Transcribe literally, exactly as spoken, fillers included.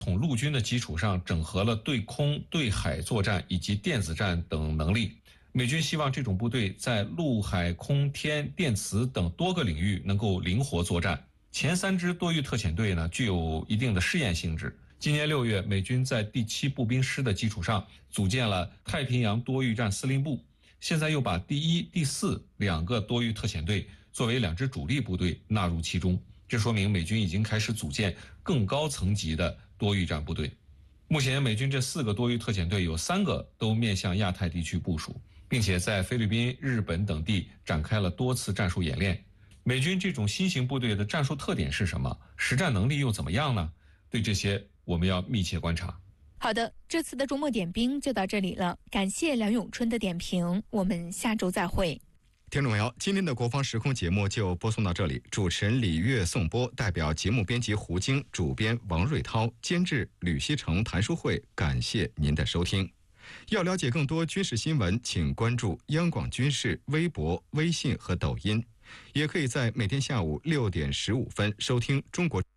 统陆军的基础上，整合了对空、对海作战以及电子战等能力。美军希望这种部队在陆海空天电磁等多个领域能够灵活作战。前三支多域特遣队呢，具有一定的试验性质。今年六月，美军在第七步兵师的基础上，组建了太平洋多域战司令部。现在又把第一、第四两个多域特遣队作为两支主力部队纳入其中。这说明美军已经开始组建更高层级的多域战部队。目前美军这四个多域特遣队有三个都面向亚太地区部署，并且在菲律宾、日本等地展开了多次战术演练。美军这种新型部队的战术特点是什么？实战能力又怎么样呢？对这些我们要密切观察。 好的，这次的周末点兵就到这里了，感谢梁永春的点评，我们下周再会。 听众朋友，今天的国防时空节目就播送到这里，主持人李月颂播，代表节目编辑胡晶，主编王瑞涛，监制吕希成、谭书慧，感谢您的收听。要了解更多军事新闻，请关注央广军事微博、微信和抖音，也可以在每天下午六点十五分收听中国